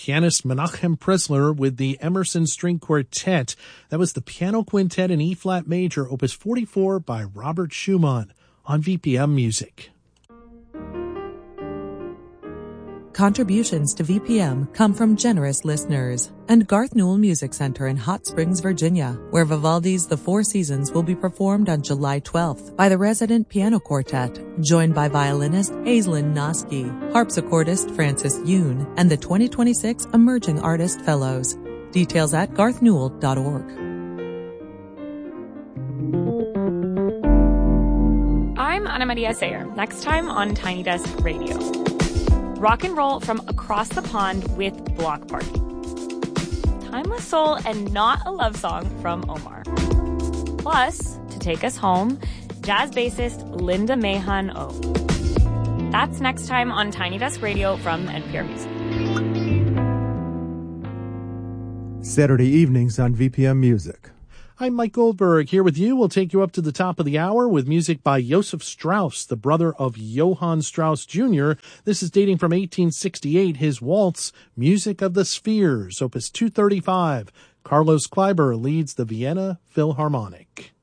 pianist Menachem Presler with the Emerson String Quartet. That was the Piano Quintet in E-flat major, opus 44 by Robert Schumann on VPM Music. Contributions to VPM come from generous listeners and Garth Newell Music Center in Hot Springs, Virginia, where Vivaldi's The Four Seasons will be performed on July 12th by the Resident Piano Quartet, joined by violinist Aislinn Noski, harpsichordist Francis Yoon, and the 2026 Emerging Artist Fellows. Details at garthnewell.org. I'm Ana Maria Sayer. Next time on Tiny Desk Radio. Rock and roll from across the pond with Block Party. Timeless soul and not a love song from Omar. Plus, to take us home, jazz bassist Linda Mahon O. That's next time on Tiny Desk Radio from NPR Music. Saturday evenings on VPM Music. I'm Mike Goldberg here with you. We'll take you up to the top of the hour with music by Joseph Strauss, the brother of Johann Strauss Jr. This is dating from 1868, his waltz, Music of the Spheres, opus 235. Carlos Kleiber leads the Vienna Philharmonic.